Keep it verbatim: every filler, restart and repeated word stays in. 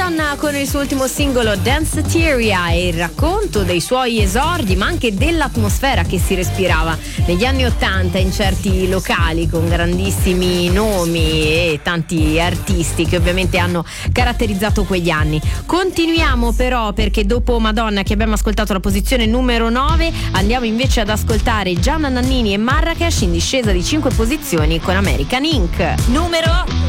Madonna con il suo ultimo singolo Danceteria e il racconto dei suoi esordi, ma anche dell'atmosfera che si respirava negli anni ottanta in certi locali con grandissimi nomi e tanti artisti che ovviamente hanno caratterizzato quegli anni. Continuiamo però, perché dopo Madonna, che abbiamo ascoltato la posizione numero nove, andiamo invece ad ascoltare Gianna Nannini e Marrakesh in discesa di cinque posizioni con American Ink. Numero